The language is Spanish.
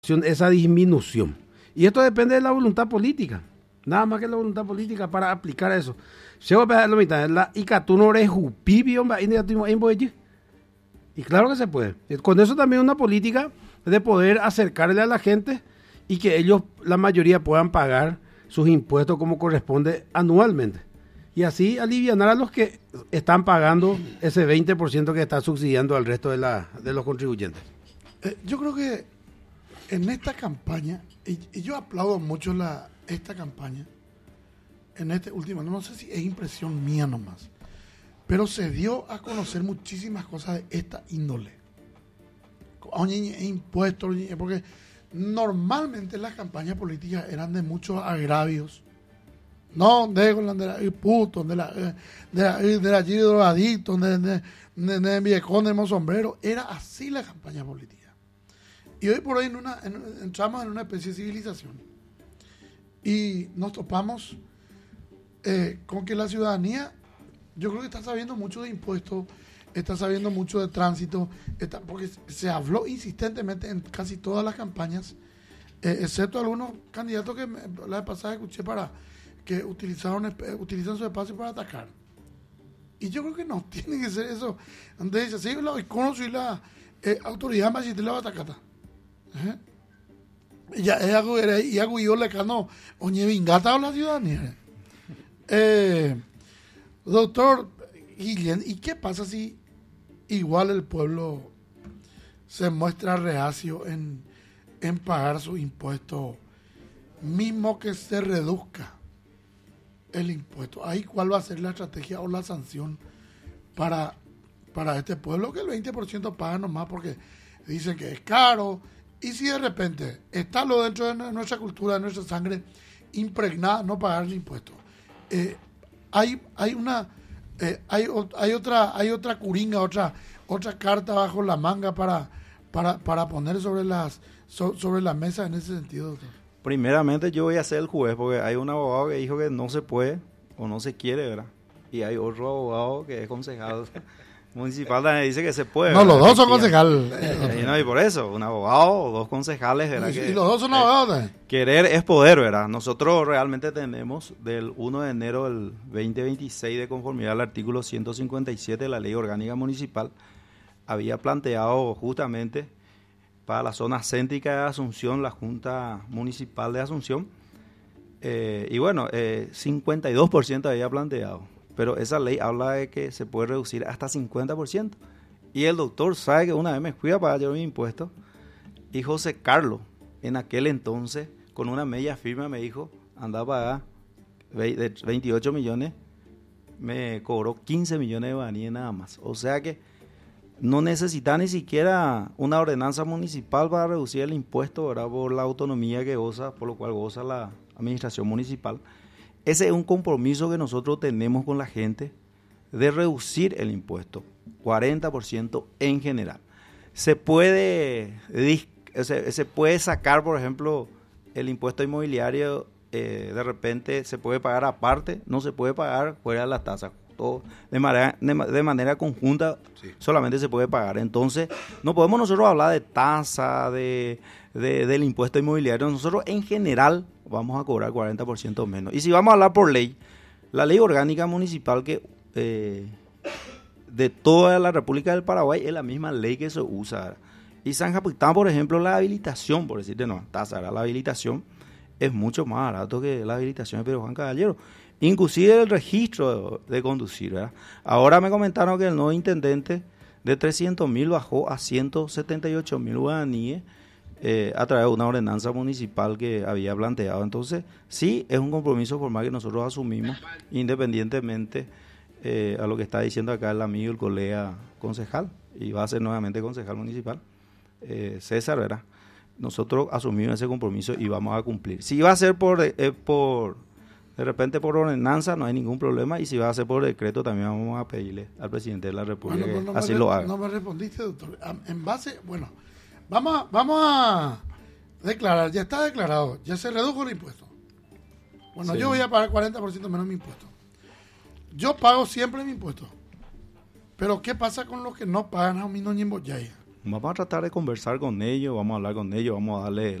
esa disminución. Y esto depende de la voluntad política. Nada más que la voluntad política para aplicar eso. Y claro que se puede. Con eso también una política de poder acercarle a la gente y que ellos, la mayoría, puedan pagar sus impuestos como corresponde anualmente. Y así alivianar a los que están pagando ese 20% que está subsidiando al resto de los contribuyentes. Yo creo que en esta campaña, y yo aplaudo mucho esta campaña, en este último, no sé si es impresión mía nomás, pero se dio a conocer muchísimas cosas de esta índole. Impuestos, porque normalmente las campañas políticas eran de muchos agravios. No, de la puto, de la drogadicto, de viejón, de sombrero. Era así la campaña política. Y hoy por hoy entramos en una especie de civilización. Y nos topamos con que la ciudadanía, yo creo que está sabiendo mucho de impuestos, está sabiendo mucho de tránsito, porque se habló insistentemente en casi todas las campañas, excepto algunos candidatos que la vez pasada escuché que utilizan su espacio para atacar. Y yo creo que no tiene que ser eso. Entonces, sí, soy la autoridad más de la batacata. Ya es algo yo le cano oñe vingata a la ciudadanía. Doctor Guillén, ¿y qué pasa si igual el pueblo se muestra reacio en pagar su impuesto, mismo que se reduzca el impuesto? Ahí, ¿cuál va a ser la estrategia o la sanción para este pueblo que el 20% paga nomás porque dicen que es caro? Y si de repente está lo dentro de nuestra cultura, de nuestra sangre impregnada, no pagar el impuesto. Hay otra curinga, otra carta bajo la manga para poner sobre la mesa en ese sentido, doctor. Primeramente yo voy a ser el juez porque hay un abogado que dijo que no se puede o no se quiere, ¿verdad? Y hay otro abogado que es concejal municipal también dice que se puede. No, los dos son concejales. Y por eso, un abogado o dos concejales, ¿verdad? Y los dos son abogados. Querer es poder, ¿verdad? Nosotros realmente tenemos del 1 de enero del 2026, de conformidad al artículo 157 de la Ley Orgánica Municipal, había planteado justamente para la zona céntrica de Asunción, la Junta Municipal de Asunción, y bueno, 52% había planteado. Pero esa ley habla de que se puede reducir hasta 50%. Y el doctor sabe que una vez me fui a pagar yo mis impuestos y José Carlos, en aquel entonces, con una media firma me dijo, anda a pagar 28 millones, me cobró 15 millones de guaraníes nada más. O sea que no necesita ni siquiera una ordenanza municipal para reducir el impuesto, ¿verdad? Por la autonomía que goza, por lo cual goza la administración municipal. Ese es un compromiso que nosotros tenemos con la gente de reducir el impuesto, 40% en general. Se puede sacar, por ejemplo, el impuesto inmobiliario, de repente se puede pagar aparte, no se puede pagar fuera de la tasa. Todo de manera conjunta, sí. Solamente se puede pagar. Entonces, no podemos nosotros hablar de tasa, del impuesto inmobiliario. Nosotros en general vamos a cobrar 40% menos. Y si vamos a hablar por ley, la ley orgánica municipal que de toda la República del Paraguay es la misma ley que se usa. Y San Capitán, por ejemplo, la habilitación, por decirte no, tasa, la habilitación es mucho más barato que la habilitación de Pedro Juan Caballero. Inclusive el registro de conducir, ¿verdad? Ahora me comentaron que el nuevo intendente de 300.000 bajó a 178.000 guaraníes a través de una ordenanza municipal que había planteado. Entonces, sí, es un compromiso formal que nosotros asumimos, independientemente a lo que está diciendo acá el amigo, el colega concejal, y va a ser nuevamente concejal municipal, César, ¿verdad? Nosotros asumimos ese compromiso y vamos a cumplir. Si va a ser de repente por ordenanza no hay ningún problema, y si va a ser por decreto también vamos a pedirle al presidente de la República que así lo haga. No me respondiste, doctor. En base, bueno, vamos a declarar, ya está declarado, ya se redujo el impuesto. Bueno, sí. Yo voy a pagar 40% menos mi impuesto. Yo pago siempre mi impuesto. Pero ¿qué pasa con los que no pagan a mí no ñemboyaya? Vamos a tratar de conversar con ellos, vamos a hablar con ellos, vamos a darle